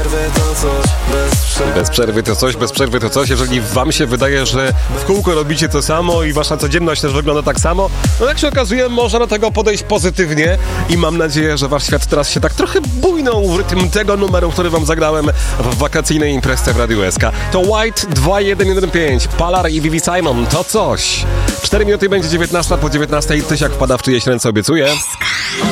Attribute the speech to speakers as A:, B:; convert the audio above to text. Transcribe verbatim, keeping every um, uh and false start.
A: przerwy to coś, bez przerwy.
B: Bez przerwy to coś, bez przerwy to coś. Jeżeli wam się wydaje, że w kółko robicie to samo i wasza codzienność też wygląda tak samo, no jak się okazuje, można do tego podejść pozytywnie i mam nadzieję, że wasz świat teraz się tak trochę bujnął w rytm tego numeru, który wam zagrałem w wakacyjnej imprezie w Radiu S K. To White dwa jeden jeden pięć, Palar i Vivi Simon, to coś. cztery minuty będzie dziewiętnasta po dziewiętnastej. Tysiak wpada w czyjeś ręce, obiecuję.